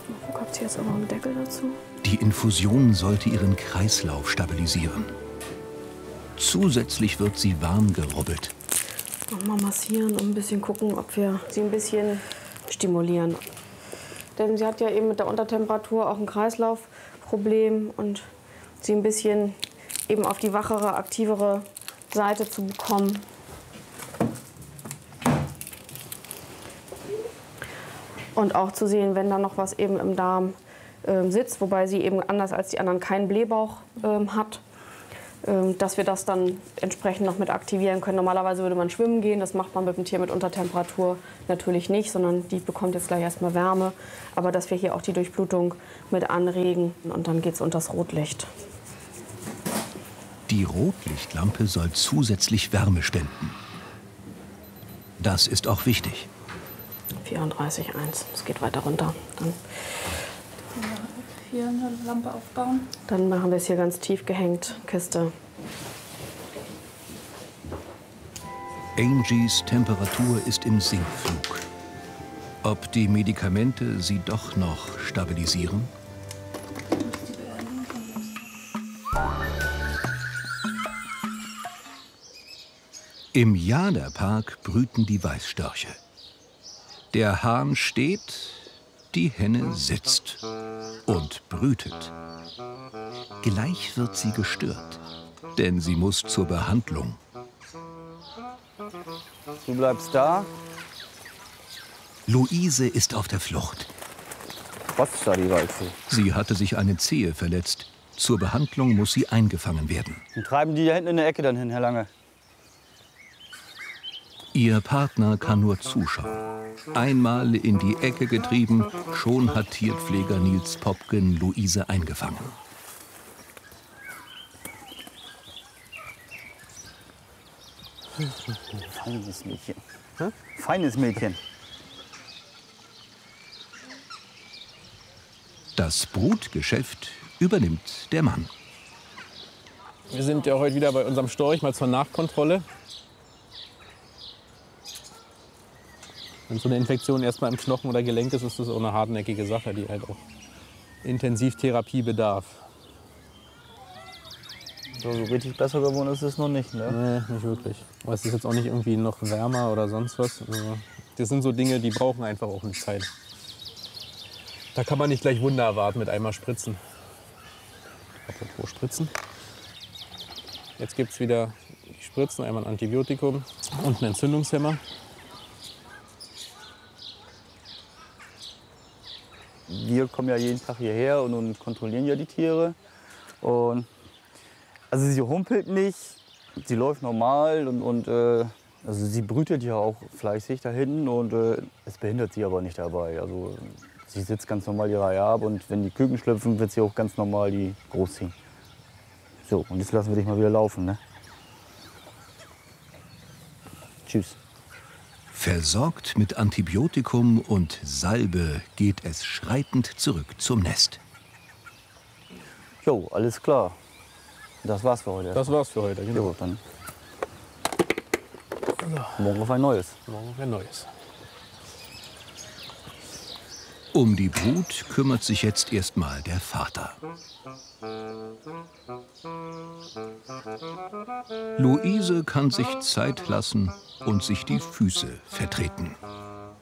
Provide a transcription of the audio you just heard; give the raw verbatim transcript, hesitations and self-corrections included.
Kommt hier jetzt aber einen Deckel dazu? Die Infusion sollte ihren Kreislauf stabilisieren. Zusätzlich wird sie warm gerubbelt. Nochmal massieren und ein bisschen gucken, ob wir sie ein bisschen stimulieren. Denn sie hat ja eben mit der Untertemperatur auch ein Kreislaufproblem und sie ein bisschen eben auf die wachere, aktivere Seite zu bekommen. Und auch zu sehen, wenn da noch was eben im Darm äh, sitzt, wobei sie eben anders als die anderen keinen Blähbauch äh, hat, äh, dass wir das dann entsprechend noch mit aktivieren können. Normalerweise würde man schwimmen gehen, das macht man mit dem Tier mit Untertemperatur natürlich nicht, sondern die bekommt jetzt gleich erstmal Wärme. Aber dass wir hier auch die Durchblutung mit anregen und dann geht es unter das Rotlicht. Die Rotlichtlampe soll zusätzlich Wärme spenden. Das ist auch wichtig. vierunddreißig Komma eins, es geht weiter runter. Dann, hier eine Lampe aufbauen. Dann machen wir es hier ganz tief gehängt, Kiste. Angies Temperatur ist im Sinkflug. Ob die Medikamente sie doch noch stabilisieren? Im Jade-Park brüten die Weißstörche. Der Hahn steht, die Henne sitzt und brütet. Gleich wird sie gestört, denn sie muss zur Behandlung. Du bleibst da. Luise ist auf der Flucht. Was ist da die Walze? Sie hatte sich eine Zehe verletzt. Zur Behandlung muss sie eingefangen werden. Und treiben die da hinten in der Ecke dann hin, Herr Lange? Ihr Partner kann nur zuschauen. Einmal in die Ecke getrieben, schon hat Tierpfleger Nils Popken Luise eingefangen. Feines Mädchen. Hä? Feines Mädchen. Das Brutgeschäft übernimmt der Mann. Wir sind ja heute wieder bei unserem Storch, mal zur Nachkontrolle. Wenn so eine Infektion erstmal im Knochen oder Gelenk ist, ist das auch eine hartnäckige Sache, die halt auch Intensivtherapie bedarf. So, so richtig besser geworden ist es noch nicht, ne? Nee, nicht wirklich. Aber es ist jetzt auch nicht irgendwie noch wärmer oder sonst was. Also, das sind so Dinge, die brauchen einfach auch eine Zeit. Da kann man nicht gleich Wunder erwarten mit einmal spritzen. Apropos Spritzen. Jetzt gibt es wieder die Spritzen, einmal ein Antibiotikum und einen Entzündungshemmer. Wir kommen ja jeden Tag hierher und, und kontrollieren ja die Tiere. Und also sie humpelt nicht, sie läuft normal und, und äh, also sie brütet ja auch fleißig da hinten und äh, es behindert sie aber nicht dabei. Also sie sitzt ganz normal ihre Reihe ab und wenn die Küken schlüpfen, wird sie auch ganz normal die großziehen. So, und jetzt lassen wir dich mal wieder laufen, ne? Tschüss. Versorgt mit Antibiotikum und Salbe geht es schreitend zurück zum Nest. Jo, alles klar. Das war's für heute. Das war's für heute, genau. Jo, dann morgen auf ein neues. Morgen auf ein neues. Um die Brut kümmert sich jetzt erstmal der Vater. Luise kann sich Zeit lassen und sich die Füße vertreten.